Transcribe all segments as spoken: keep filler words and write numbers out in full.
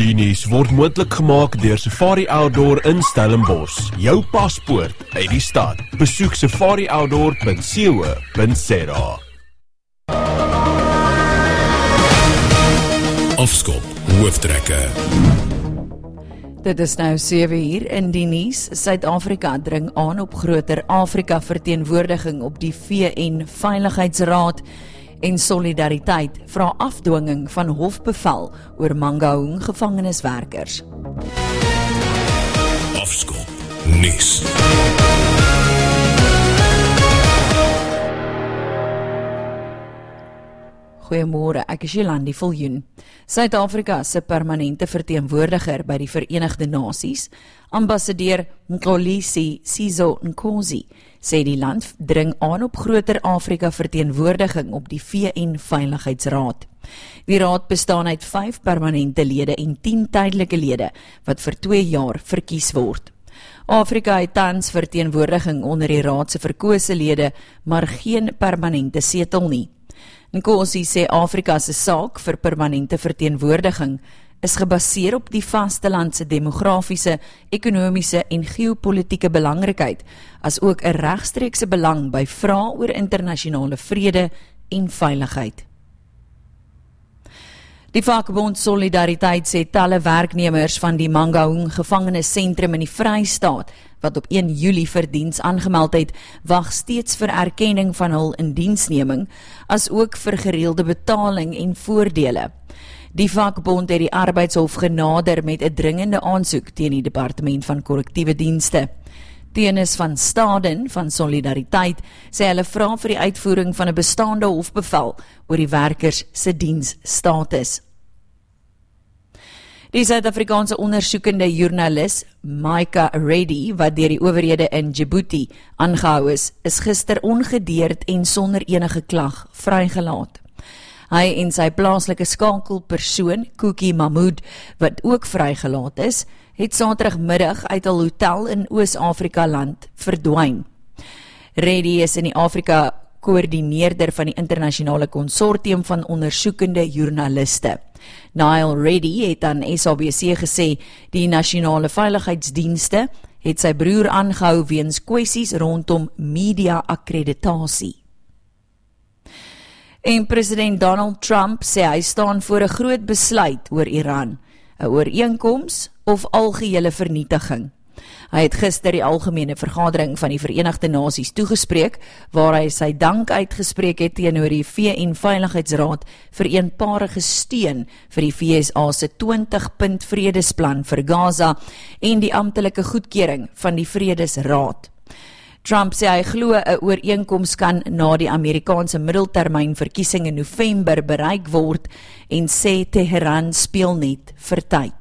Die nuus word moontlik gemaak deur Safari Outdoor in Stellenbosch. Jou paspoort uit die stad. Besoek safari outdoor punt co punt za. Afskop hooftrekke. Dit is nou sewe uur in die nuus. Suid-Afrika dring aan op groter Afrika-verteenwoordiging op die V N Veiligheidsraad en Solidariteit vra afdwinging van hofbevel oor Mangaung gevangeniswerkers. Afskop nuus. Goeiemôre, ek is Jolandi Viljoen. Suid-Afrika se permanente verteenwoordiger by die Verenigde Nasies, ambassadeur Mxolisi Sizo Nkosi, sê die land dring aan op groter Afrika verteenwoordiging op die V N Veiligheidsraad. Die raad bestaan uit vyf permanente lede en tien tydelike lede wat vir twee jaar verkies word. Afrika het tans verteenwoordiging onder die raad se verkose lede, maar geen permanente setel nie. Nkosi sê Afrika se saak vir permanente verteenwoordiging is gebaseer op die vasteland se demografiese, ekonomiese en geopolitiese belangrikheid, as ook 'n regstreekse belang by vrae oor internasionale vrede en veiligheid. Die vakbond Solidariteit sê talle werknemers van die Mangaung gevangenissentrum in die Vrystaat, wat op een Julie vir diens aangemeld het, wag steeds vir erkenning van hul indiensneming, as ook vir gereelde betaling en voordele. Die vakbond het die arbeidshof genader met 'n dringende aansoek teen die Departement van Korrektiewe Dienste. Tenis van Staden van Solidariteit sê hulle vra vir die uitvoering van 'n bestaande hofbevel oor die werkers se diensstatus. Die Suid-Afrikaanse ondersoekende joernalis Micah Reddy, wat deur die owerhede in Djibouti aangehou is, is gister ongedeerd en sonder enige klag vrygelaat. Hy en sy plaaslike skakelpersoon, Kookie Mahmood, wat ook vrygelaat is, het Saterdagmiddag uit 'n hotel in Oos-Afrika land verdwyn. Reddy is in die Afrika koördineerder van die internasionale konsortium van ondersoekende joernaliste. Niall Reddy het aan S A B C gesê die nasionale veiligheidsdienste het sy broer aangehou weens kwessies rondom media-akkreditasie. En president Donald Trump sê hy staan voor 'n groot besluit oor Iran, 'n ooreenkoms of algehele vernietiging. Hy het gister die algemene vergadering van die Verenigde Nasies toegespreek, waar hy sy dank uitgespreek het teenoor die V N Veiligheidsraad vir eenparige steun vir die V S A se twintig punt vredesplan vir Gaza en die amptelike goedkeuring van die Vredesraad. Trump sê hy glo 'n ooreenkoms kan na die Amerikaanse middeltermynverkiesing in November bereik word en sê Teheran speel net vir tyd.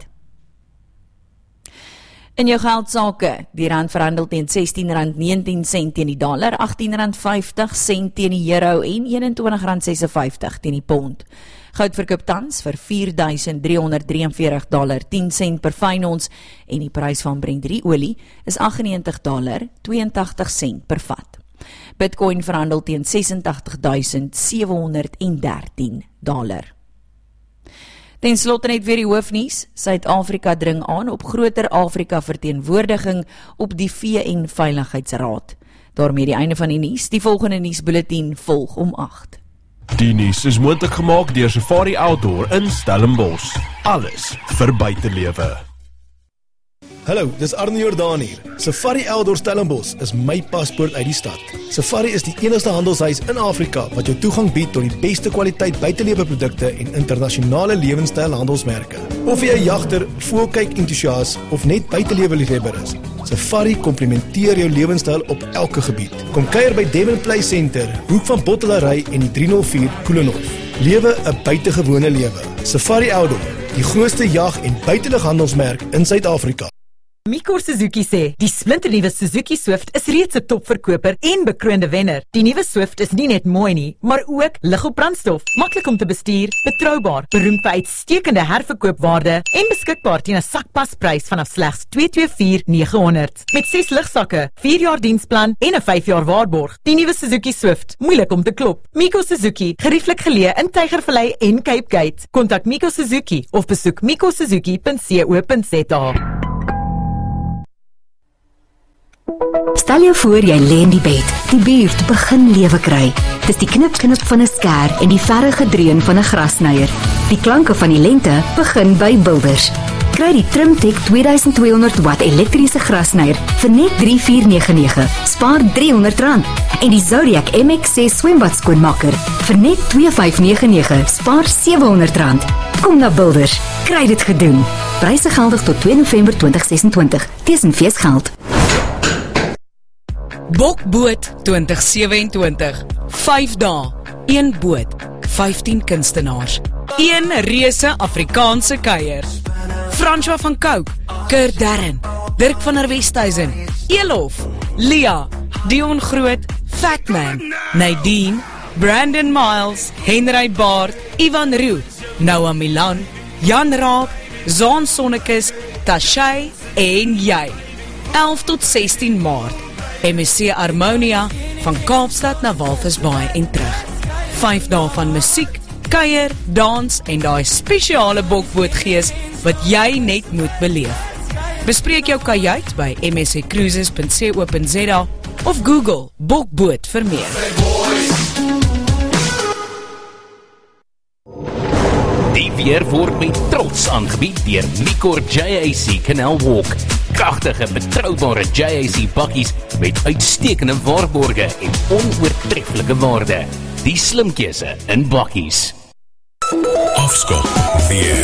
In jou geldsake, die rand verhandel teen sestien rand negentien sent teen die dollar, agttien rand vyftig sent teen die euro en eenentwintig rand ses en vyftig teen die pond. Goud verkoop tans vir vier duisend drie honderd drie en veertig dollar tien sent per fyn ons en die prys van Brent drie olie is agt en negentig dollar twee en tagtig sent per vat. Bitcoin verhandel teen ses en tagtig duisend sewe honderd en dertien dollar. Ten slotte net weer die hoofnuus. Suid-Afrika dring aan op groter Afrika verteenwoordiging op die V N Veiligheidsraad. Daarmee die einde van die nuus. Die volgende nuusbulletin volg om agt. Die nuus is moontlik gemaak deur Safari Outdoor in Stellenbosch. Alles vir buitelewe. Hallo, dis Arne Jordaan hier. Safari Outdoor Stellenbosch is my paspoort uit die stad. Safari is die enigste handelshuis in Afrika wat jou toegang bied tot die beste kwaliteit buiteleweprodukte en internasionale lewenstyl handelsmerke. Of jy 'n jagter, voëlkyk entoesias of net buiteleweliefhebber is, Safari komplementeer jou lewenstyl op elke gebied. Kom kuier by Devon Play Center, hoek van Bottelary en die drie nul vier Koelenhof. Lewe 'n buitengewone lewe. Safari Outdoor, die grootste jag- en buitelughandelsmerk in Suid-Afrika. Mikor Suzuki sê, die splinternuwe Suzuki Swift is reeds 'n topverkoper en bekroonde wenner. Die nuwe Swift is nie net mooi nie, maar ook lig op brandstof, maklik om te bestuur, betroubaar, beroemd vir uitstekende herverkoopwaarde en beskikbaar teen 'n sakpasprys vanaf slegs twee twee vier nege honderd. Met ses ligsakke, vier jaar diensplan en 'n vyf jaar waarborg. Die nuwe Suzuki Swift, moeilik om te klop. Miko Suzuki, gerieflik geleë in Tygervallei en Cape Gate. Kontak Miko Suzuki of besoek miko suzuki punt co punt za. Stel jou voor jy lê in die bed, die buurt begin lewe kry. Dis die knip-knip van 'n skêr en die verre gedreun van 'n grasnyer. Die klanke van die lente begin by Builders. Kry die Trimtech tweeduisend tweehonderd watt elektriese grasnyer vir net drie vier nege nege. Spaar driehonderd rand. En die Zodiac M X ses swembad skoonmaker vir net twee vyf nege nege. Spaar sewehonderd rand. Kom na Builders. Kry dit gedoen. Pryse geldig tot twee November twintig ses en twintig. Teen feesgeld. Bokboot twintig sewe en twintig. vyf dae, een boot, vyftien kunstenaars. Een reuse Afrikaanse kuier. François van Cooke, Kurt Darren, Dirk van der Westhuizen, Elof, Lia, Dion Groot, Fatman, Nadine, Brandon Miles, Henry Baard, Ivan Roo, Noah Milan, Jan Raab, Zaan Sonnekes, Tashay en jy. elf tot sestien Maart. M S C Harmonia van Kaapstad na Walvisbaai en terug. vyf dae van musiek, kuier, dans en daai spesiale bokbootgees wat jy net moet beleef. Bespreek jou kajuit by m s c cruises punt co punt za of Google bokboot vir meer. Die weer word met trots aangebied deur Mikor J A C Canal Walk. Kragtige, betroubare J A C bakkies met uitstekende waarborge en onoortreffelike waarde. Die slim keuse in bakkies. Afskop weer.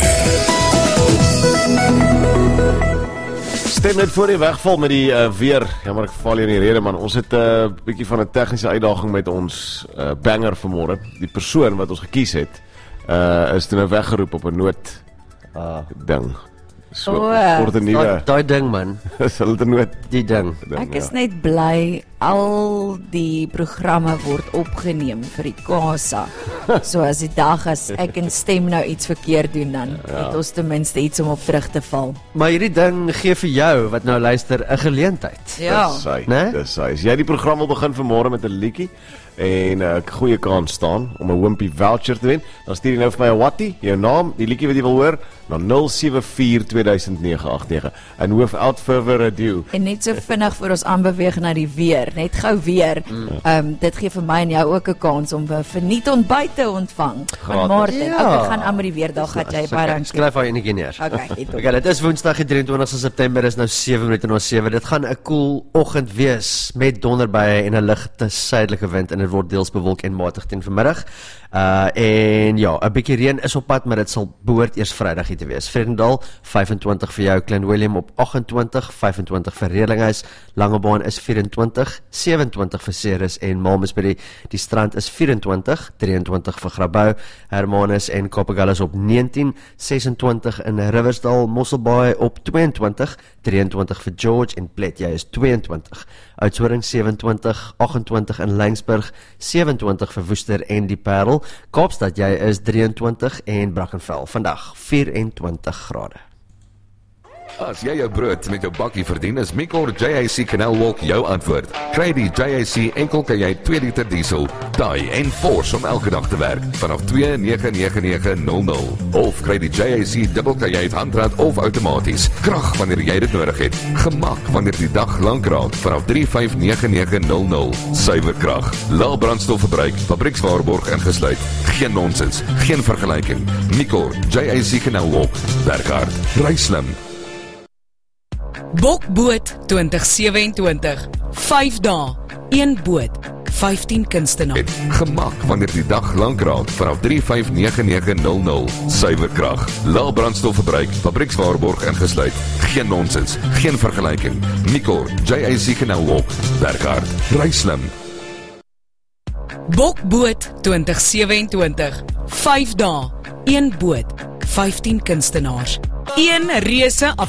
Stem net voor die wegval met die uh, weer. Ja, maar ek val hier in die rede, man. Ons het 'n uh, bietjie van 'n tegniese uitdaging met ons uh, banger vanmôre. Die persoon wat ons gekies het, uh, is toe nou weggeroep op 'n nood uh, ding. So, oh, word 'n nuwe. Daai ding, man. Is hulle nood die ding. ding Ek is ja. net bly al die programme word opgeneem vir die Kasa. So as die dag as ek en Stem nou iets verkeerd doen, dan ja. het ons ten minste iets om op terug te val. Maar hierdie ding gee vir jou wat nou luister 'n geleentheid. Ja. Dis hy. Nee? Dis hy. As jy die program wil begin vanmôre met 'n liedjie en 'n uh, goeie kans staan om 'n Wimpy voucher te wen, dan stuur jy nou vir my 'n WhatsApp, jou naam, die liedjie wat jy wil hoor, na nul sewe vier twee duisend nege agt nege. En without further ado. En net so vinnig voor ons aanbeweeg na die weer, net gou weer. Mm. Um, dit gee vir my en jou ook 'n kans om 'n verniet ontbyt te ontvang. Van Martin. Ja. Okay, ek gaan aan met die weerdag gehad jy baie dankie. Skryf haar enetjie neer. Okay, het okay, dit is Woensdag die drieëntwintigste September, is nou sewe minute na sewe. Dit gaan 'n koel oggend wees met donderbuie en 'n ligte suidelike wind en dit word deels bewolk en matig teen vanmiddag. Uh en ja, 'n bietjie reën is op pad, maar dit sal behoort eers Vrydag hier te wees. Vredendal vyfentwintig vir jou, Klein Willem op agtentwintig, vyfentwintig vir Redlinghuis, Langebaan is vyfentwintig, sewentwintig vir Ceres en Malmesbury. Die Strand is vyfentwintig, drieëntwintig vir Grabouw, Hermanus en Kapagallas op negentien, sesentwintig in Riversdal, Mosselbaai op tweeëntwintig, drieëntwintig vir George en Plet, jy is tweeëntwintig. Oudtshoorn sewentwintig, agtentwintig in Laingsburg, sewentwintig vir Woester en die Parel. Kaapstad jy is drieëntwintig en Brackenfell vandag vyfentwintig grade. As jy jou brood met jou bakkie verdien, is Mikor J A C Canal Walk jou antwoord. Kry die J A C enkel kan jy twee liter diesel, taai en force om elke dag te werk vanaf twee nege nege nege nul nul. Of kry die J A C dubbel kan jy handrat of outomaties. Krag wanneer jy dit nodig het. Gemak wanneer die dag lank raak vanaf drie vyf nege nege nul nul. Suiwer krag, lae brandstofverbruik, fabriekswaarborg ingesluit. Geen nonsens, geen vergelyking. Mikor J A C Canal Walk. Werk hard, ry slim. Bokboot twintig sewe en twintig. vyf dae, een boot, vyftien kunstenaars. Gemak wanneer die dag lank raak vanaf drie vyf nege nege nul nul. Suiwer krag, lae brandstofverbruik, fabriekswaarborg ingesluit. Geen nonsens, geen vergelyking. Mikor J A C Canal Walk. Werk hard, ry slim. Bokboot twintig sewe en twintig. vyf dae, een boot, vyftien kunstenaars. Een reuse